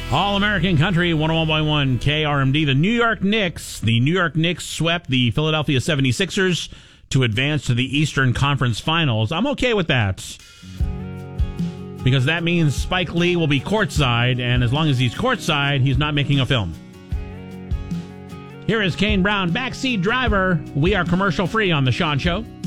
All-American Country, 101.1 KRMD. The New York Knicks swept the Philadelphia 76ers to advance to the Eastern Conference Finals. I'm okay with that, because that means Spike Lee will be courtside, and as long as he's courtside, he's not making a film. Here is Kane Brown, Backseat Driver. We are commercial-free on The Sean Show.